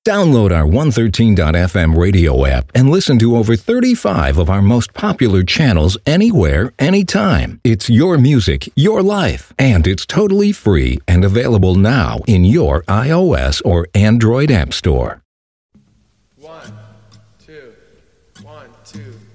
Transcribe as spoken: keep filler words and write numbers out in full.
Download our one thirteen dot f m radio app and listen to over thirty-five of our most popular channels anywhere, anytime. It's your music, your life, and it's totally free and available now in your iOS or Android app store. One, two, one, two.